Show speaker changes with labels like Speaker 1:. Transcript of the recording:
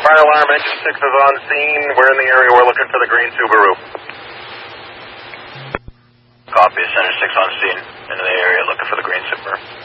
Speaker 1: Fire alarm, engine 6 is on scene. We're in the area. We're looking for the green Subaru.
Speaker 2: Copy. Center 6 on scene. In the area looking for the green Subaru.